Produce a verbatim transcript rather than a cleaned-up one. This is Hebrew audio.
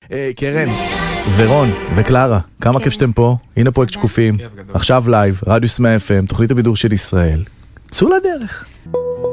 קרן, ורון וקלרה, כמה כיף שאתם פה. הנה פרויקט שקופים, עכשיו לייב, רדיוס מאה אף אם, תוכנית הבידור של ישראל. צאו לדרך.